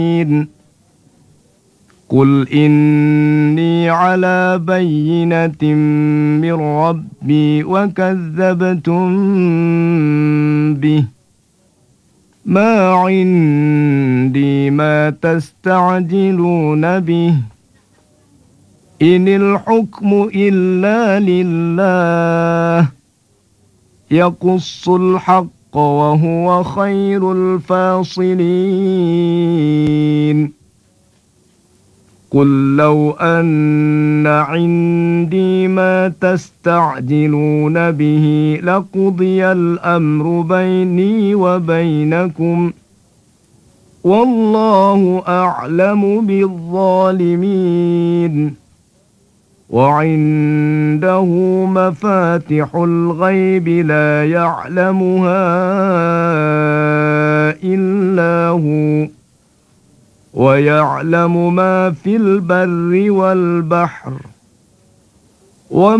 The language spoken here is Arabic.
قل إني على بينة من ربي وكذبتم به ما عندي ما تستعجلون به إن الحكم إلا لله يقص الحق وهو خير الفاصلين قل لو أن عندي ما تستعجلون به لقضي الأمر بيني وبينكم والله أعلم بالظالمين وعنده مفاتح الغيب لا يعلمها إلا هو ويعلم ما في البر والبحر